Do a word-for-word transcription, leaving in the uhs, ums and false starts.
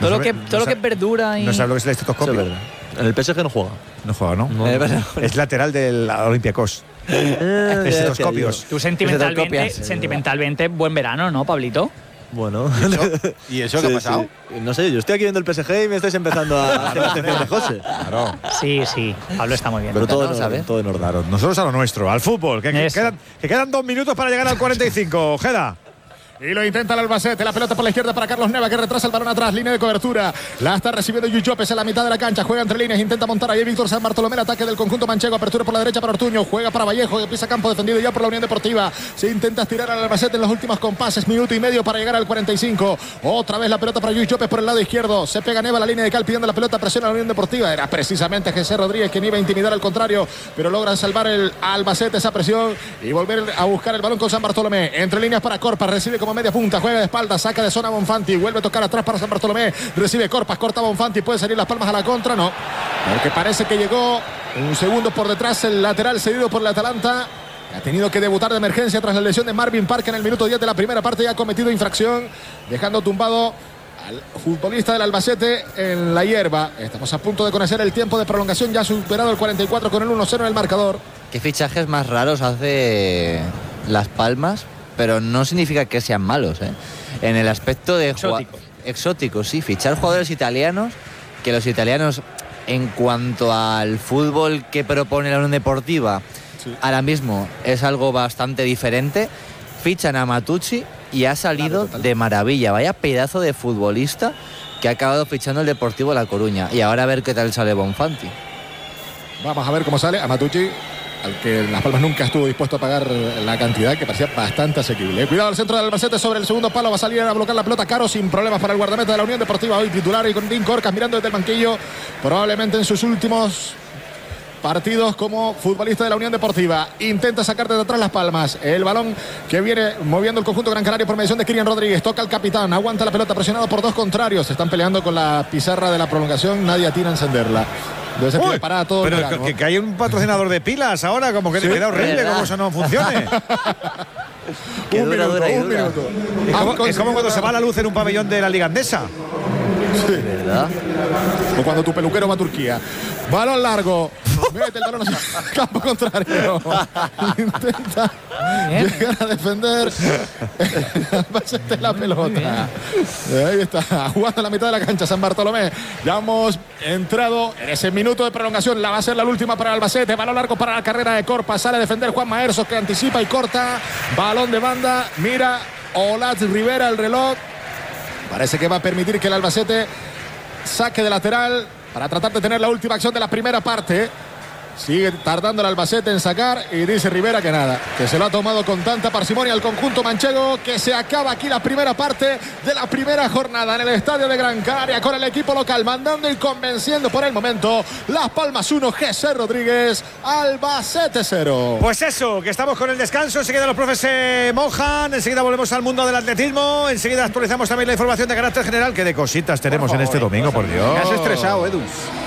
Todo lo que, todo lo que es verdura y… No sabes lo que es el estetoscopio. Eso es verdad. En el P S G no juega. No juega, ¿no? No. Es lateral del Olympiacos. Estetoscopios. Tú sentimentalmente, Estetoscopias. sentimentalmente, buen verano, ¿no, Pablito? Bueno. ¿Y eso, ¿Y eso qué Sí, ha pasado? sí. No sé, yo estoy aquí viendo el P S G y me estáis empezando a hacer la atención de José. Claro. Sí, sí, Pablo está muy bien. Pero todo, no, en ¿sabe? orden, todo en orden. Claro, nosotros a lo nuestro, al fútbol, que, que Eso. quedan, que quedan dos minutos para llegar al cuarenta y cinco. Ojeda. Y lo intenta el Albacete, la pelota por la izquierda para Carlos Neva, que retrasa el balón atrás, línea de cobertura. La está recibiendo Lluís Llopes en la mitad de la cancha, juega entre líneas, intenta montar ahí Víctor San Bartolomé, el ataque del conjunto manchego, apertura por la derecha para Ortuño, juega para Vallejo, que pisa campo defendido ya por la Unión Deportiva. Se intenta estirar al Albacete en los últimos compases, minuto y medio para llegar al cuarenta y cinco. Otra vez la pelota para Lluís Llopes por el lado izquierdo, se pega Neva a la línea de cal pidiendo la pelota, presiona a la Unión Deportiva. Era precisamente José Rodríguez quien iba a intimidar al contrario, pero logran salvar el Albacete esa presión y volver a buscar el balón con San Bartolomé. Entre líneas para Corpas, recibe como media punta, juega de espalda, saca de zona Bonfanti, vuelve a tocar atrás para San Bartolomé, recibe Corpas, corta Bonfanti, puede salir Las Palmas a la contra, no, porque parece que llegó un segundo por detrás el lateral cedido por el Atalanta, ha tenido que debutar de emergencia tras la lesión de Marvin Park en el minuto diez de la primera parte y ha cometido infracción, dejando tumbado al futbolista del Albacete en la hierba. Estamos a punto de conocer el tiempo de prolongación, ya ha superado el cuarenta y cuatro con el uno cero en el marcador. ¿Qué fichajes más raros hace Las Palmas? Pero no significa que sean malos, ¿eh? En el aspecto de Exóticos. Exóticos, sí. Fichar jugadores italianos, que los italianos, en cuanto al fútbol que propone la Unión Deportiva, sí, ahora mismo es algo bastante diferente. Fichan a Matucci y ha salido claro, de maravilla. Vaya pedazo de futbolista que ha acabado fichando el Deportivo La Coruña. Y ahora a ver qué tal sale Bonfanti. Vamos a ver cómo sale a Matucci, al que Las Palmas nunca estuvo dispuesto a pagar la cantidad, que parecía bastante asequible. Cuidado al centro del Albacete sobre el segundo palo, va a salir a bloquear la pelota Caro sin problemas para el guardameta de la Unión Deportiva, hoy titular, y con Dean Corcas mirando desde el banquillo, probablemente en sus últimos partidos como futbolista de la Unión Deportiva. Intenta sacar de atrás Las Palmas, el balón que viene moviendo el conjunto Gran Canaria por mediación de Kirian Rodríguez, toca el capitán, aguanta la pelota presionado por dos contrarios, se están peleando con la pizarra de la prolongación, nadie atina a encenderla. Debe ser que para todo. Pero verano, que, que hay un patrocinador de pilas ahora, como que sí, queda horrible, como eso no funcione. Que un dura, minuto, dura y un dura. minuto. Es como, es como cuando se va la luz en un pabellón de la Liga Andesa. Sí. ¿Verdad? O cuando tu peluquero va a Turquía. Balón largo. Mete el balón hacia el campo contrario. Intenta llegar a defender. Albacete la pelota. Ahí está. Jugando en la mitad de la cancha San Bartolomé. Ya hemos entrado en ese minuto de prolongación. La va a ser la última para Albacete. Balón largo para la carrera de Corpa. Sale a defender Juan Maersos, que anticipa y corta. Balón de banda. Mira Olat Rivera el reloj. Parece que va a permitir que el Albacete saque de lateral para tratar de tener la última acción de la primera parte. Sigue tardando el Albacete en sacar y dice Rivera que nada, que se lo ha tomado con tanta parsimonia el conjunto manchego, que se acaba aquí la primera parte de la primera jornada en el estadio de Gran Canaria con el equipo local mandando y convenciendo por el momento. Las Palmas uno, José Rodríguez, Albacete cero. Pues eso, que estamos con el descanso, enseguida los profes se mojan, enseguida volvemos al mundo del atletismo, enseguida actualizamos también la información de carácter general, que de cositas tenemos en este domingo, por Dios. Me has estresado, Edu.